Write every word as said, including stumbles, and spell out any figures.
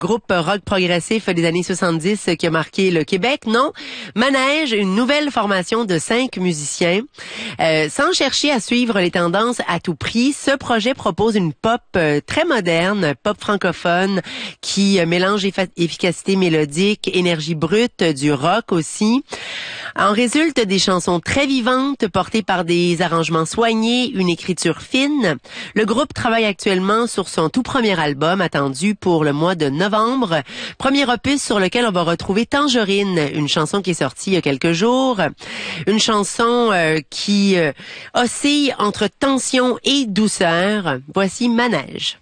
Groupe rock progressif des années soixante-dix qui a marqué le Québec, non. Manège, une nouvelle formation de cinq musiciens. Euh, sans chercher à suivre les tendances à tout prix, ce projet propose une pop euh, très moderne, pop francophone, qui euh, mélange effa- efficacité mélodique, énergie brute, du rock aussi. En résulte des chansons très vivantes, portées par des arrangements soignés, une écriture fine. Le groupe travaille actuellement sur son tout premier album, attendu pour le mois de novembre. Premier opus sur lequel on va retrouver Tangerine, une chanson qui est sortie il y a quelques jours. Une chanson euh, qui euh, oscille entre tension et douceur. Voici Manège.